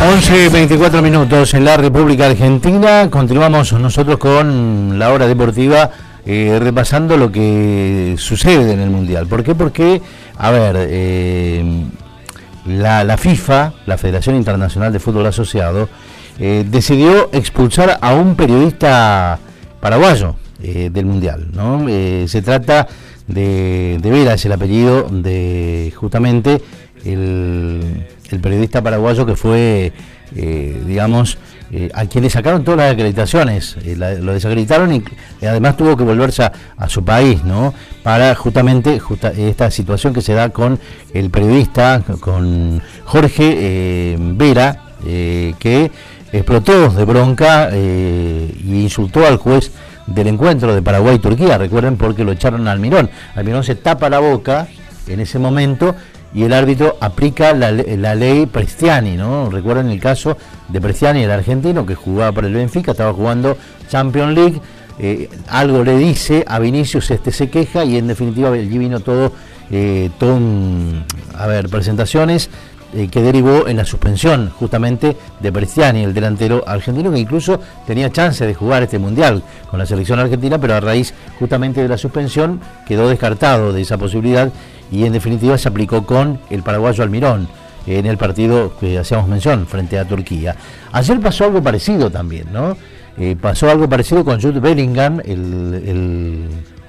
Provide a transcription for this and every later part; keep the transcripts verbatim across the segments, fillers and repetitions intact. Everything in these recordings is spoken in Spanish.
once veinticuatro minutos en la República Argentina. Continuamos nosotros con la hora deportiva, eh, repasando lo que sucede en el Mundial. ¿Por qué? Porque, a ver, eh, la, la FIFA, la Federación Internacional de Fútbol Asociado, eh, decidió expulsar a un periodista paraguayo eh, del Mundial, ¿no? Eh, se trata de, de Vera, es el apellido de justamente el, el periodista paraguayo que fue, eh, digamos, eh, a quien le sacaron todas las acreditaciones, eh, la, lo desacreditaron y, y además tuvo que volverse a, a su país, ¿no? Para justamente justa, esta situación que se da con el periodista, con Jorge eh, Vera, eh, que explotó de bronca eh, y insultó al juez del encuentro de Paraguay-Turquía, recuerden, porque lo echaron a Almirón. Almirón se tapa la boca en ese momento y el árbitro aplica la, la ley Prestiani, ¿no? Recuerden el caso de Prestiani, el argentino que jugaba para el Benfica, estaba jugando Champions League, eh, algo le dice a Vinicius, este se queja y en definitiva allí vino todo, eh, todo un, a ver, presentaciones eh, que derivó en la suspensión justamente de Prestiani, el delantero argentino que incluso tenía chance de jugar este mundial con la selección argentina, pero a raíz justamente de la suspensión quedó descartado de esa posibilidad y en definitiva se aplicó con el paraguayo Almirón en el partido que hacíamos mención frente a Turquía. Ayer pasó algo parecido también, ¿no? Eh, pasó algo parecido con Jude Bellingham, el, el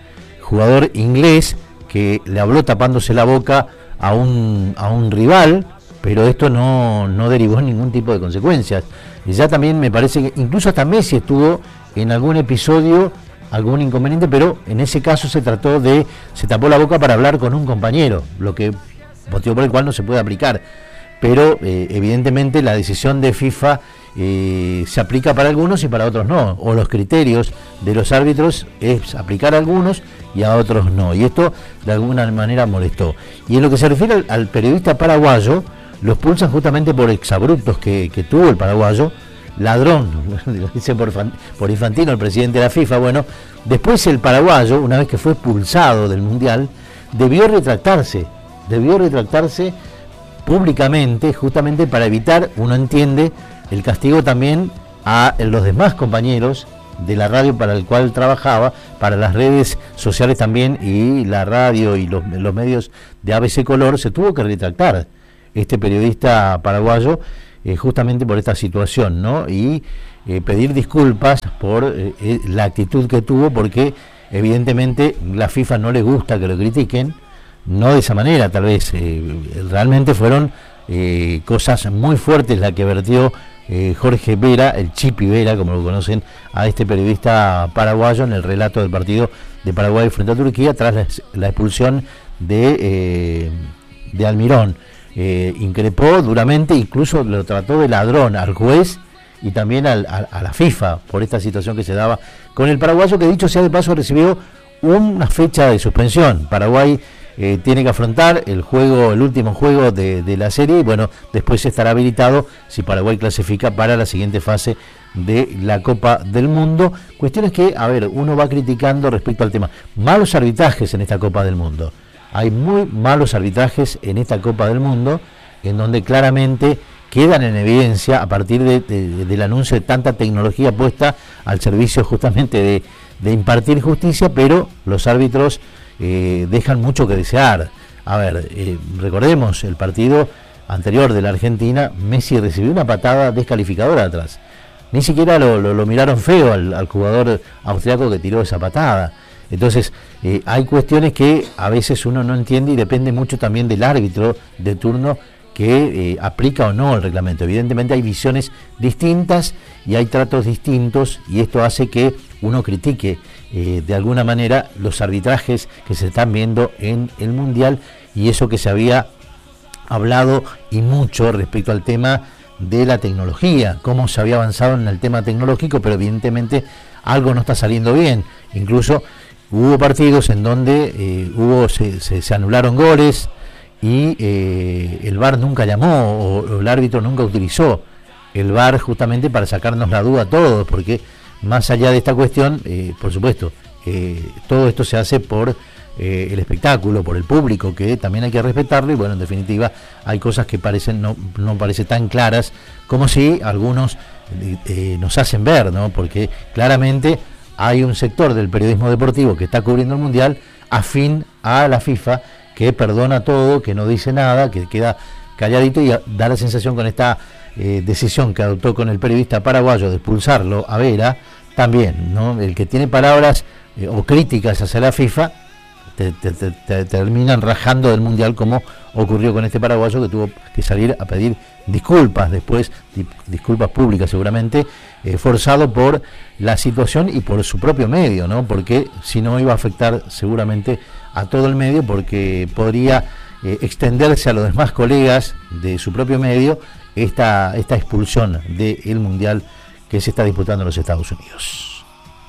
jugador inglés que le habló tapándose la boca a un, a un rival, pero esto no, no derivó en ningún tipo de consecuencias. Y ya también me parece que incluso hasta Messi estuvo en algún episodio, algún inconveniente, pero en ese caso se trató de, se tapó la boca para hablar con un compañero, lo que, motivo por el cual no se puede aplicar. Pero eh, evidentemente la decisión de FIFA eh, se aplica para algunos y para otros no, o los criterios de los árbitros es aplicar a algunos y a otros no, y esto de alguna manera molestó. Y en lo que se refiere al, al periodista paraguayo, lo expulsan justamente por exabruptos que, que tuvo el paraguayo, ladrón, lo dice por, por Infantino, el presidente de la FIFA. Bueno, después el paraguayo, una vez que fue expulsado del Mundial, debió retractarse, debió retractarse públicamente, justamente para evitar, uno entiende, el castigo también a los demás compañeros de la radio para el cual trabajaba, para las redes sociales también, y la radio y los, los medios de A B C Color, se tuvo que retractar este periodista paraguayo, Eh, justamente por esta situación, ¿no? Y eh, pedir disculpas por eh, eh, la actitud que tuvo, porque evidentemente la FIFA no le gusta que lo critiquen, no de esa manera, tal vez, eh, realmente fueron eh, cosas muy fuertes las que vertió eh, Jorge Vera, el Chipi Vera, como lo conocen, a este periodista paraguayo en el relato del partido de Paraguay frente a Turquía, tras la, la expulsión de, eh, de Almirón. Eh, increpó duramente, incluso lo trató de ladrón al juez y también al, a, a la FIFA por esta situación que se daba con el paraguayo, que dicho sea de paso recibió una fecha de suspensión. Paraguay eh, tiene que afrontar el juego, el último juego de, de la serie, y bueno, después estará habilitado si Paraguay clasifica para la siguiente fase de la Copa del Mundo. Cuestiones que, a ver, uno va criticando respecto al tema. Malos arbitrajes en esta Copa del Mundo. Hay muy malos arbitrajes en esta Copa del Mundo, en donde claramente quedan en evidencia a partir de, de, del anuncio de tanta tecnología puesta al servicio justamente de, de impartir justicia, pero los árbitros eh, dejan mucho que desear. A ver, eh, recordemos el partido anterior de la Argentina, Messi recibió una patada descalificadora atrás. Ni siquiera lo, lo, lo miraron feo al, al jugador austriaco que tiró esa patada. Entonces, eh, hay cuestiones que a veces uno no entiende y depende mucho también del árbitro de turno que eh, aplica o no el reglamento. Evidentemente hay visiones distintas y hay tratos distintos, y esto hace que uno critique eh, de alguna manera los arbitrajes que se están viendo en el Mundial, y eso que se había hablado y mucho respecto al tema de la tecnología, cómo se había avanzado en el tema tecnológico, pero evidentemente algo no está saliendo bien. Incluso hubo partidos en donde eh, hubo se, se, se anularon goles y eh, el V A R nunca llamó, o, o el árbitro nunca utilizó el V A R justamente para sacarnos la duda a todos, porque más allá de esta cuestión, eh, por supuesto, eh, todo esto se hace por eh, el espectáculo, por el público, que también hay que respetarlo, y bueno, en definitiva hay cosas que parecen no, no parecen tan claras como si algunos eh, nos hacen ver, ¿no? Porque claramente hay un sector del periodismo deportivo que está cubriendo el Mundial afín a la FIFA, que perdona todo, que no dice nada, que queda calladito, y da la sensación con esta eh, decisión que adoptó con el periodista paraguayo de expulsarlo a Vera, también, ¿no? El que tiene palabras eh, o críticas hacia la FIFA te, te, te, te terminan rajando del Mundial, como ocurrió con este paraguayo, que tuvo que salir a pedir disculpas después, di, disculpas públicas seguramente, eh, forzado por la situación y por su propio medio, ¿no? Porque si no iba a afectar seguramente a todo el medio, porque podría eh, extenderse a los demás colegas de su propio medio esta, esta expulsión del Mundial que se está disputando en los Estados Unidos.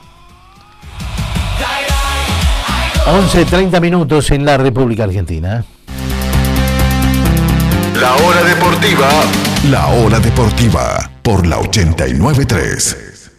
once treinta minutos en la República Argentina. La hora deportiva. La hora deportiva por la ochenta y nueve punto tres.